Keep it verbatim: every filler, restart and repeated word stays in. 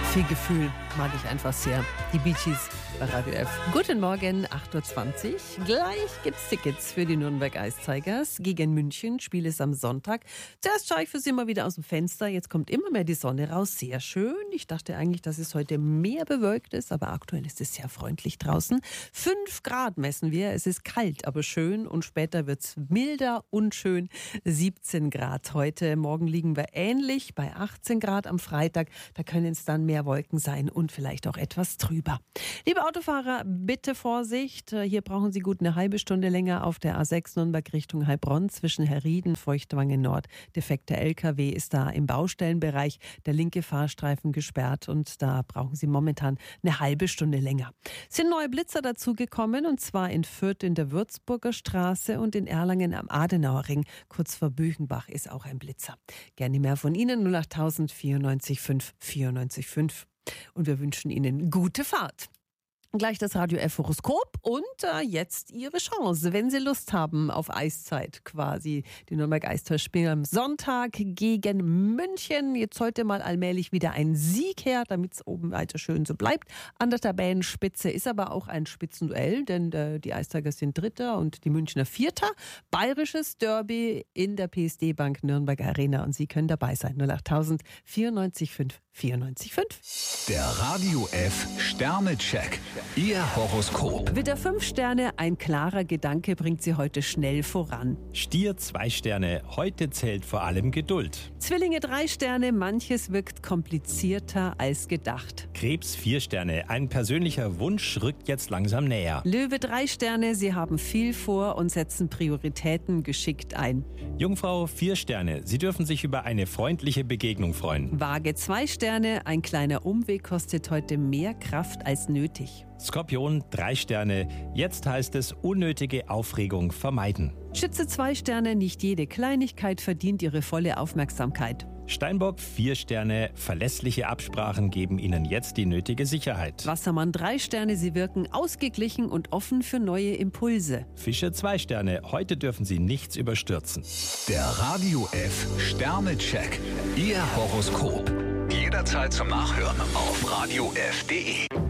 Viel Gefühl mag ich einfach sehr. Die Bee Gees bei Radio F. Guten Morgen, acht Uhr zwanzig. Gleich gibt's Tickets für die Nürnberg Ice Tigers gegen München. Spiel ist am Sonntag. Zuerst schaue ich für Sie mal wieder aus dem Fenster. Jetzt kommt immer mehr die Sonne raus. Sehr schön. Ich dachte eigentlich, dass es heute mehr bewölkt ist, aber aktuell ist es sehr freundlich draußen. Fünf Grad messen wir. Es ist kalt, aber schön. Und später wird's milder und schön. siebzehn Grad heute. Morgen liegen wir ähnlich bei achtzehn Grad am Freitag. Da können es dann mehr Wolken sein und vielleicht auch etwas trüber. Liebe Autofahrer, bitte Vorsicht. Hier brauchen Sie gut eine halbe Stunde länger auf der A sechs Nürnberg Richtung Heilbronn zwischen Herrieden, Feuchtwangen Nord. Defekter L K W ist da im Baustellenbereich. Der linke Fahrstreifen gesperrt und da brauchen Sie momentan eine halbe Stunde länger. Es sind neue Blitzer dazugekommen und zwar in Fürth in der Würzburger Straße und in Erlangen am Adenauerring. Kurz vor Büchenbach ist auch ein Blitzer. Gerne mehr von Ihnen. null acht null null vierundneunzig fünf vierundneunzig fünf. Und wir wünschen Ihnen gute Fahrt. Gleich das Radio F Horoskop und äh, jetzt Ihre Chance, wenn Sie Lust haben auf Eiszeit quasi. Die Nürnberg Ice Tigers spielen am Sonntag gegen München. Jetzt sollte mal allmählich wieder ein Sieg her, damit es oben weiter schön so bleibt. An der Tabellenspitze ist aber auch ein Spitzenduell, denn äh, die Ice Tigers sind Dritter und die Münchner Vierter. Bayerisches Derby in der P S D Bank Nürnberg Arena und Sie können dabei sein. null acht null null vierundneunzig fünf vierundneunzig fünf. Der Radio F Sternecheck. Ihr Horoskop. Widder fünf Sterne, ein klarer Gedanke bringt Sie heute schnell voran. Stier zwei Sterne, heute zählt vor allem Geduld. Zwillinge drei Sterne, manches wirkt komplizierter als gedacht. Krebs vier Sterne, ein persönlicher Wunsch rückt jetzt langsam näher. Löwe drei Sterne, Sie haben viel vor und setzen Prioritäten geschickt ein. Jungfrau vier Sterne, Sie dürfen sich über eine freundliche Begegnung freuen. Waage zwei Sterne, ein kleiner Umweg kostet heute mehr Kraft als nötig. Skorpion drei Sterne, jetzt heißt es unnötige Aufregung vermeiden. Schütze zwei Sterne, nicht jede Kleinigkeit verdient Ihre volle Aufmerksamkeit. Steinbock vier Sterne, verlässliche Absprachen geben Ihnen jetzt die nötige Sicherheit. Wassermann drei Sterne, Sie wirken ausgeglichen und offen für neue Impulse. Fische zwei Sterne, heute dürfen Sie nichts überstürzen. Der Radio F Sternecheck. Ihr Horoskop. Jederzeit zum Nachhören auf radio f punkt de.